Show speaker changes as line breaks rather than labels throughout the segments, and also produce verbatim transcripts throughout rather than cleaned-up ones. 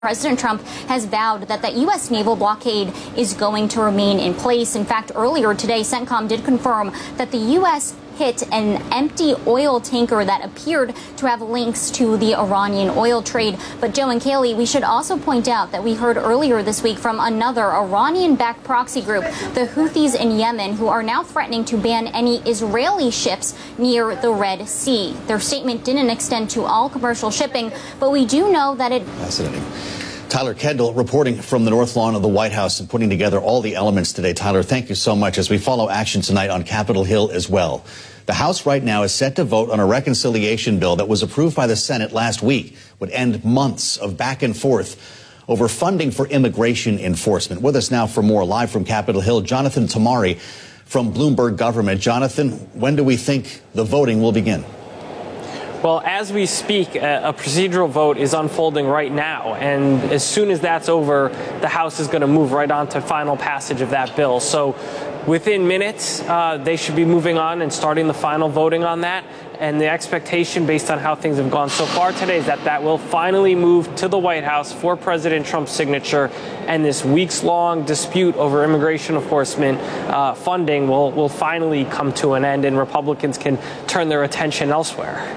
President Trump has vowed that the U S naval blockade is going to remain in place. In fact, earlier today, CENTCOM did confirm that the U S hit an empty oil tanker that appeared to have links to the Iranian oil trade. But Joe and Kaylee, we should also point out that we heard earlier this week from another Iranian-backed proxy group, the Houthis in Yemen, who are now threatening to ban any Israeli ships near the Red Sea. Their statement didn't extend to all commercial shipping, but we do know that it...
Fascinating. Tyler Kendall reporting from the North Lawn of the White House and putting together all the elements today. Tyler, thank you so much as we follow action tonight on Capitol Hill as well. The House right now is set to vote on a reconciliation bill that was approved by the Senate last week, would end months of back and forth over funding for immigration enforcement. With us now for more, live from Capitol Hill, Jonathan Tamari from Bloomberg Government. Jonathan, when do we think the voting will begin?
Well, as we speak, a procedural vote is unfolding right now, and as soon as that's over, the House is going to move right on to final passage of that bill. So within minutes, uh, they should be moving on and starting the final voting on that. And the expectation, based on how things have gone so far today, is that that will finally move to the White House for President Trump's signature, and this weeks-long dispute over immigration enforcement uh, funding will, will finally come to an end, and Republicans can turn their attention elsewhere.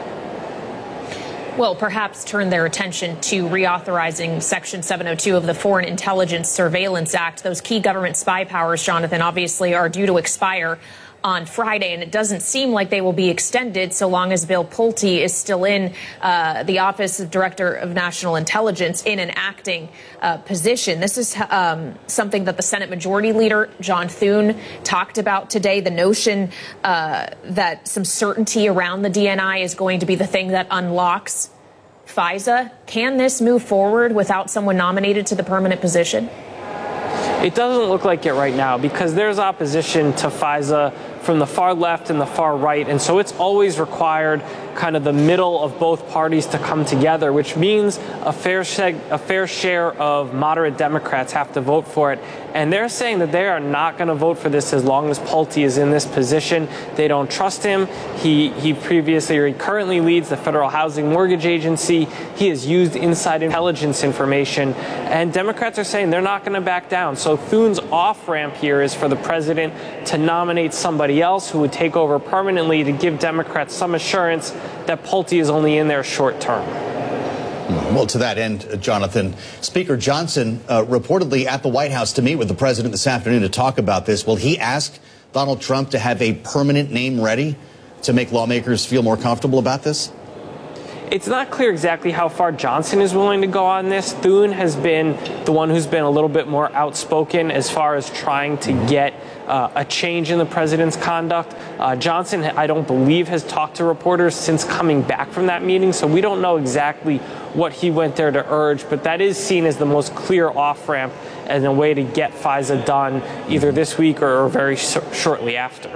Well, perhaps turn their attention to reauthorizing Section seven oh two of the Foreign Intelligence Surveillance Act. Those key government spy powers, Jonathan, obviously are due to expire on Friday, and it doesn't seem like they will be extended so long as Bill Pulte is still in uh, the Office of Director of National Intelligence in an acting uh, position. This is um, something that the Senate Majority Leader, John Thune, talked about today, the notion uh, that some certainty around the D N I is going to be the thing that unlocks FISA. Can this move forward without someone nominated to the permanent position?
It doesn't look like it right now because there's opposition to FISA from the far left and the far right. And so it's always required kind of the middle of both parties to come together, which means a fair, a fair share of moderate Democrats have to vote for it. And they're saying that they are not going to vote for this as long as Pulte is in this position. They don't trust him. He, he previously or he currently leads the Federal Housing Mortgage Agency. He has used inside intelligence information. And Democrats are saying they're not going to back down. So Thune's off-ramp here is for the president to nominate somebody else who would take over permanently to give Democrats some assurance that Pulte is only in there short term.
Well, to that end, Jonathan, Speaker Johnson uh, reportedly at the White House to meet with the president this afternoon to talk about this. Will he ask Donald Trump to have a permanent name ready to make lawmakers feel more comfortable about this?
It's not clear exactly how far Johnson is willing to go on this. Thune has been the one who's been a little bit more outspoken as far as trying to get uh, a change in the president's conduct. Uh, Johnson, I don't believe, has talked to reporters since coming back from that meeting, so we don't know exactly what he went there to urge, but that is seen as the most clear off-ramp and a way to get FISA done either this week or very sh- shortly after.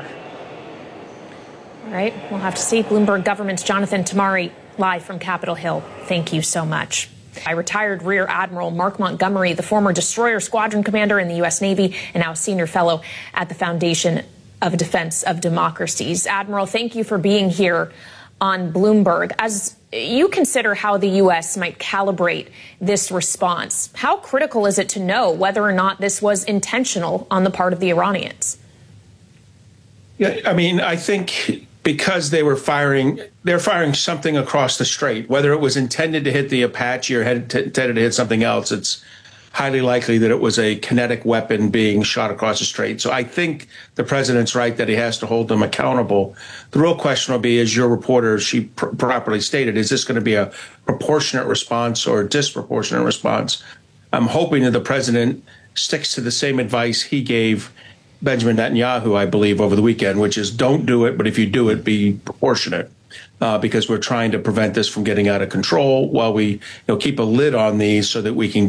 All right, we'll have to see. Bloomberg Government's Jonathan Tamari, live from Capitol Hill. Thank you so much. I retired Rear Admiral Mark Montgomery, the former destroyer squadron commander in the U S Navy and now a senior fellow at the Foundation of Defense of Democracies. Admiral, thank you for being here on Bloomberg. As you consider how the U S might calibrate this response, how critical is it to know whether or not this was intentional on the part of the Iranians?
Yeah, I mean, I think because they were firing, they're firing something across the strait, whether it was intended to hit the Apache or intended to hit something else, it's highly likely that it was a kinetic weapon being shot across the strait. So I think the president's right that he has to hold them accountable. The real question will be, as your reporter, she pr- properly stated, is this going to be a proportionate response or a disproportionate response? I'm hoping that the president sticks to the same advice he gave Benjamin Netanyahu, I believe, over the weekend, which is don't do it, but if you do it, be proportionate, uh, because we're trying to prevent this from getting out of control while we you know, keep a lid on these so that we can